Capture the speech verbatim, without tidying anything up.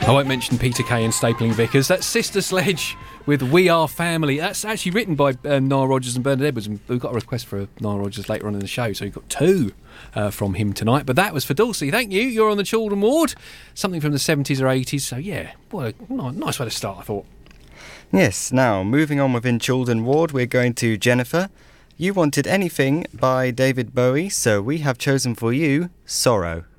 I won't mention Peter Kay and Stapling Vickers. That's Sister Sledge with We Are Family. That's actually written by um, Nile Rodgers and Bernard Edwards, and we've got a request for Nile Rodgers later on in the show, so we've got two uh, from him tonight. But that was for Dulcie. Thank you. You're on the Children Ward. Something from the seventies or eighties. So yeah, what a nice way to start, I thought. Yes, now moving on within Children Ward, we're going to Jennifer. You wanted Anything by David Bowie, so we have chosen for you Sorrow.